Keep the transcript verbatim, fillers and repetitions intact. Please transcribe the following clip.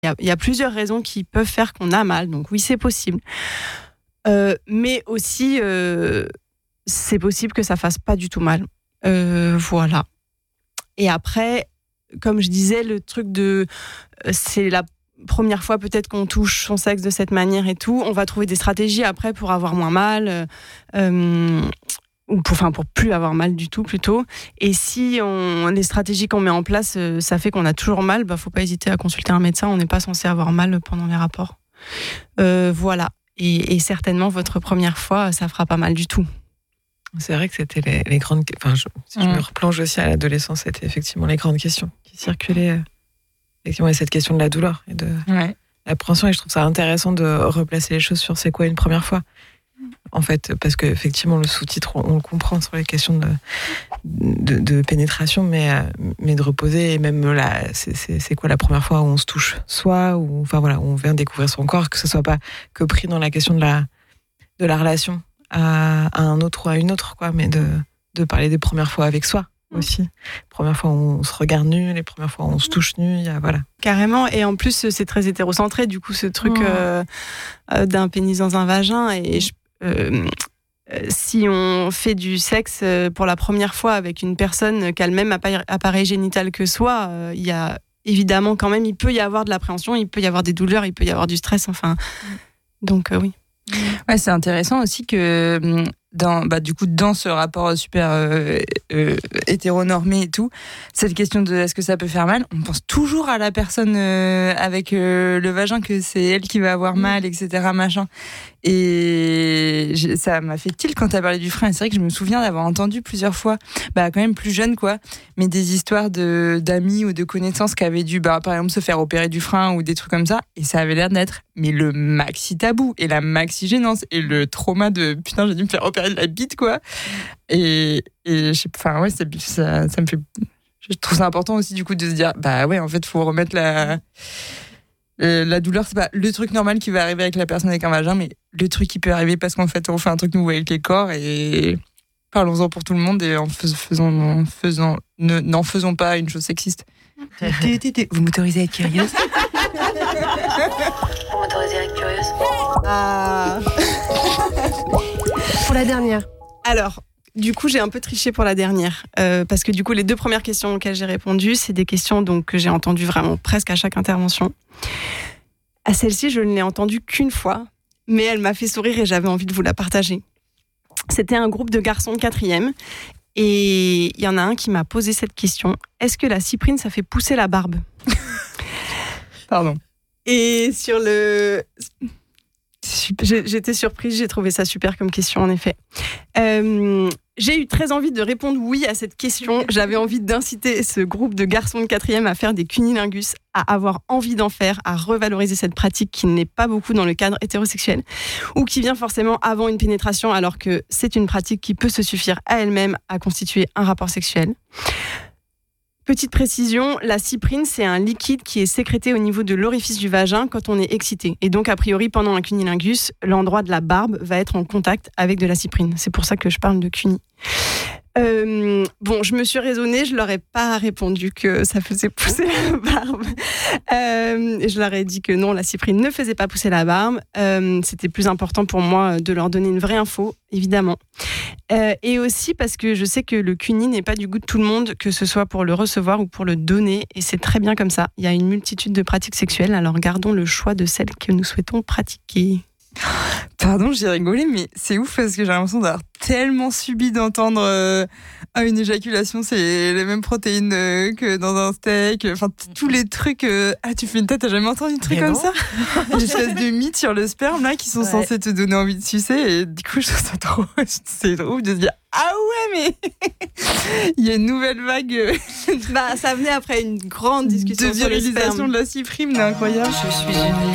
Il y a, il y a plusieurs raisons qui peuvent faire qu'on a mal, donc oui, c'est possible. Euh, mais aussi, euh, c'est possible que ça fasse pas du tout mal. Euh, voilà. Et après, comme je disais, le truc de... C'est la première fois peut-être qu'on touche son sexe de cette manière et tout. On va trouver des stratégies après pour avoir moins mal, euh, ou pour, enfin, pour plus avoir mal du tout plutôt. Et si on, les stratégies qu'on met en place, ça fait qu'on a toujours mal, bah, faut pas hésiter à consulter un médecin. On n'est pas censé avoir mal pendant les rapports. Euh, voilà. Et, et certainement, votre première fois, ça fera pas mal du tout. C'est vrai que c'était les, les grandes... Enfin, je, si mmh. je me replonge aussi à l'adolescence, c'était effectivement les grandes questions qui circulaient. Effectivement, il y a cette question de la douleur et de ouais. l'appréhension. Et je trouve ça intéressant de replacer les choses sur c'est quoi une première fois. En fait, parce qu'effectivement, le sous-titre, on, on le comprend sur les questions de, de, de pénétration, mais, mais de reposer, et même là, c'est, c'est, c'est quoi la première fois où on se touche soi, ou enfin voilà, où on vient découvrir son corps, que ce soit pas que pris dans la question de la, de la relation à, à un autre ou à une autre, quoi, mais de, de parler des premières fois avec soi aussi. Les premières fois où on se regarde nu, les premières fois où on se touche nu, il y a, voilà. Carrément, et en plus, c'est très hétérocentré, du coup, ce truc mmh. euh, euh, d'un pénis dans un vagin, et je Euh, si on fait du sexe pour la première fois avec une personne qui a le même appareil génital que soi, euh, il y a évidemment quand même, il peut y avoir de l'appréhension, il peut y avoir des douleurs, il peut y avoir du stress, enfin. Donc euh, oui. Ouais, c'est intéressant aussi que dans, bah, du coup, dans ce rapport super euh, euh, hétéronormé et tout, cette question de est-ce que ça peut faire mal, on pense toujours à la personne euh, avec euh, le vagin, que c'est elle qui va avoir mal, et cetera machin. Et ça m'a fait tilt quand t'as parlé du frein. Et c'est vrai que je me souviens d'avoir entendu plusieurs fois, bah quand même plus jeune quoi, mais des histoires de d'amis ou de connaissances qui avaient dû, bah par exemple, se faire opérer du frein ou des trucs comme ça, et ça avait l'air d'être mais le maxi tabou et la maxi gênance et le trauma de putain j'ai dû me faire opérer de la bite quoi. Et et je sais, enfin ouais, ça, ça ça me fait, je trouve ça important aussi du coup de se dire bah ouais en fait faut remettre la Euh, la douleur, c'est pas le truc normal qui va arriver avec la personne avec un vagin, mais le truc qui peut arriver parce qu'en fait, on fait un truc nouveau avec les corps, et parlons-en pour tout le monde, et en faisant, en faisant, ne, n'en faisons pas une chose sexiste. Vous m'autorisez à être curieuse? Vous m'autorisez à être curieuse? Ah. Pour la dernière. Alors, du coup, j'ai un peu triché pour la dernière, euh, parce que du coup, les deux premières questions auxquelles j'ai répondu, c'est des questions donc, que j'ai entendues vraiment presque à chaque intervention. À celle-ci, je ne l'ai entendue qu'une fois, mais elle m'a fait sourire et j'avais envie de vous la partager. C'était un groupe de garçons de quatrième, et il y en a un qui m'a posé cette question. Est-ce que la cyprine, ça fait pousser la barbe? Pardon. Et sur le... J'étais surprise, j'ai trouvé ça super comme question en effet. Euh, j'ai eu très envie de répondre oui à cette question. J'avais envie d'inciter ce groupe de garçons de quatrième à faire des cunnilingus, à avoir envie d'en faire, à revaloriser cette pratique qui n'est pas beaucoup dans le cadre hétérosexuel, ou qui vient forcément avant une pénétration, alors que c'est une pratique qui peut se suffire à elle-même à constituer un rapport sexuel. Petite précision, la cyprine, c'est un liquide qui est sécrété au niveau de l'orifice du vagin quand on est excité. Et donc, a priori, pendant un cunnilingus, l'endroit de la barbe va être en contact avec de la cyprine. C'est pour ça que je parle de cuni. Euh, bon, je me suis raisonnée, je leur ai pas répondu que ça faisait pousser la barbe. Euh, je leur ai dit que non, la cyprine ne faisait pas pousser la barbe. Euh, c'était plus important pour moi de leur donner une vraie info, évidemment. Euh, et aussi parce que je sais que le cuni n'est pas du goût de tout le monde, que ce soit pour le recevoir ou pour le donner, et c'est très bien comme ça. Il y a une multitude de pratiques sexuelles, alors gardons le choix de celles que nous souhaitons pratiquer. Pardon, j'ai rigolé, mais c'est ouf parce que j'ai l'impression d'avoir tellement subi d'entendre euh, ah, une éjaculation, c'est les mêmes protéines euh, que dans un steak. Enfin, tous les trucs. Euh, ah, tu fais une tête, t'as jamais entendu un truc mais comme non. Ça? Des espèces de mythes sur le sperme là qui sont ouais. censés te donner envie de sucer. Et du coup, je trouve ça trop. C'est trop de se dire ah ouais, mais il y a une nouvelle vague. Bah, ça venait après une grande discussion de sur virilisation le de la cyprine, incroyable. Je suis une